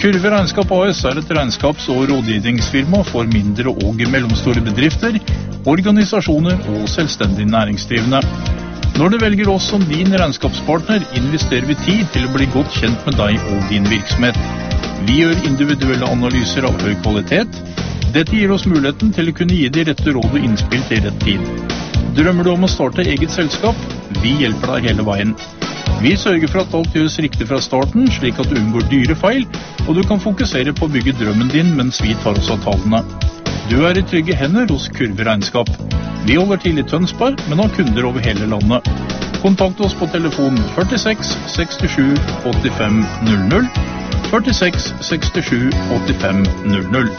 Kurve Regnskap AS er et regnskaps- og rådgivningsfirma for mindre og mellomstore bedrifter, organisasjoner og selvstendig næringsdrivende. Når du velger oss som din regnskapspartner, investerer vi tid til å bli godt kjent med deg og din virksomhet. Vi gjør individuelle analyser av høy kvalitet. Dette gir oss muligheten til å kunne gi de rette råd og innspill til rett tid. Drømmer du om å starte eget selskap? Vi hjelper deg hele veien. Vi sørger for at alt gjøres riktig fra starten, slik at du unngår dyre feil, og du kan fokusere på å bygge drømmen din mens vi tar oss av tallene. Du er i trygge hender hos Kurve Regnskap. Vi holder til i Tønsberg, men har kunder over hele landet. Kontakt oss på telefon 46 67 85 00, 46 67 85 00.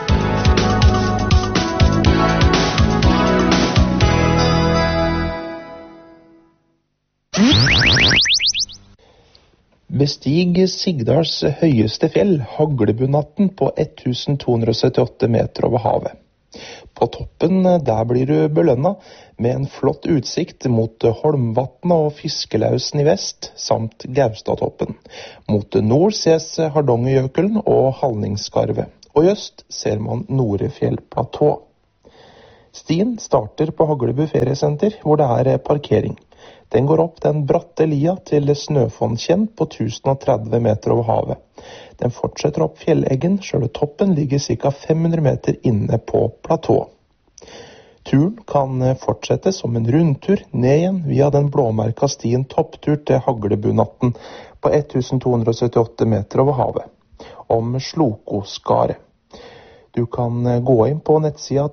Bestig Sigdals høyeste fjell, Haglebunatten, på 1278 meter over havet. På toppen der blir du belønnet med en flott utsikt mot Holmvatnet og Fiskelausen i vest, samt Gaustatoppen. Mot nord ses Hardangerjøkulen og Hallingskarvet, og i øst ser man Norefjellplatå. Stien starter på Haglebu feriesenter, hvor det er parkering. Den går opp den bratte lia til Snøfonnkjenn på 1030 meter over havet. Den fortsetter opp Fjelleggen, selve toppen ligger ca. 500 meter inne på platå. Turen kan fortsette som en rundtur ned igjen via den blåmerka stien topptur til Haglebunatten på 1278 meter over havet, om Slokoskaret. Du kan gå inn på nettsida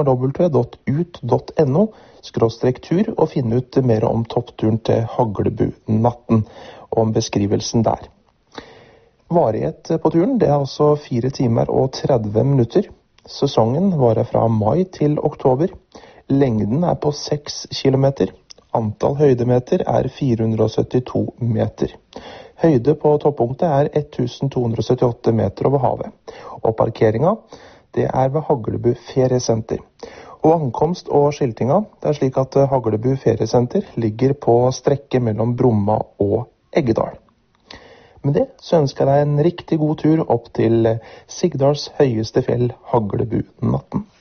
www.ut.no/tur og finne ut mer om toppturen til Haglebunatten og om beskrivelsen der. Varighet på turen det er altså 4 timer og 30 minutter. Sesongen varer fra mai til oktober. Lengden er på 6 kilometer. Antall høydemeter er 472 meter. Høyde på toppunktet er 1278 meter over havet. Og parkeringa, det er ved Haglebu feriesenter. Og ankomst og skiltinga, det er slik at Haglebu feriesenter ligger på strekket mellom Bromma og Eggedal. Med det så ønsker jeg deg en riktig god tur opp til Sigdals høyeste fjell, Haglebunatten.